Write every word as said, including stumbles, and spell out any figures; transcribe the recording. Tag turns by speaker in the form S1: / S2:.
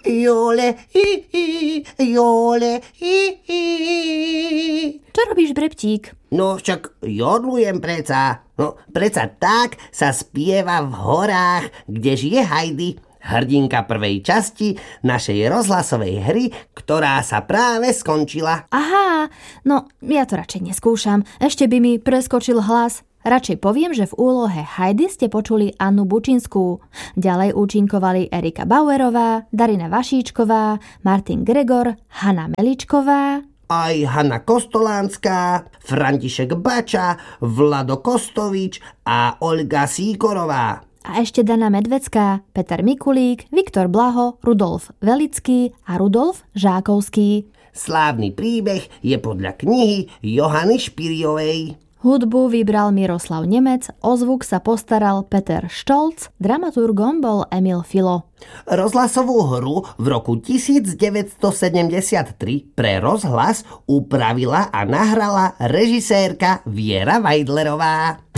S1: Jole, hi, hi, jole, hi, hi.
S2: Čo robíš, Breptík?
S1: No však jodlujem preca. No preca tak sa spieva v horách, kde žije Heidi, hrdinka prvej časti našej rozhlasovej hry, ktorá sa práve skončila.
S2: Aha, no ja to radšej neskúšam. Ešte by mi preskočil hlas. Radšej poviem, že v úlohe Heidi ste počuli Annu Bučinskú. Ďalej účinkovali Erika Bauerová, Darina Vašíčková, Martin Gregor, Hanna Meličková,
S1: Aj Hanna Kostolánska, František Bača, Vlado Kostovič a Olga Síkorová.
S2: A ešte Dana Medvecká, Peter Mikulík, Viktor Blaho, Rudolf Velický a Rudolf Žákovský.
S1: Slávny príbeh je podľa knihy Johany Špiriovej.
S2: Hudbu vybral Miroslav Nemec, o zvuk sa postaral Peter Štolc, dramaturgom bol Emil Filo.
S1: Rozhlasovú hru v roku devätnásťsedemdesiattri pre rozhlas upravila a nahrala režisérka Viera Weidlerová.